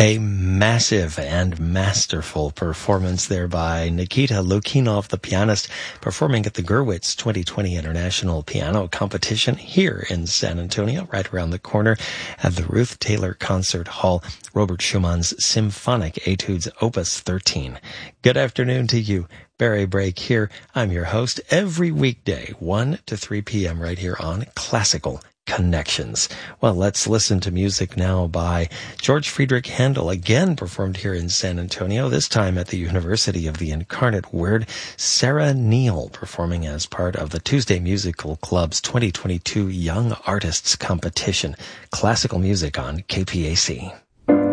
A massive and masterful performance there by Nikita Lukinov, the pianist, performing at the Gurwitz 2020 International Piano Competition here in San Antonio, right around the corner at the Ruth Taylor Concert Hall, Robert Schumann's Symphonic Etudes Opus 13. Good afternoon to you. Barry Brake here. I'm your host every weekday, 1 to 3 p.m. right here on Classical Connections. Well, let's listen to music now by George Friedrich Handel, again performed here in San Antonio, this time at the University of the Incarnate Word. Sarah Neal performing as part of the Tuesday Musical Club's 2022 Young Artists Competition. Classical music on KPAC.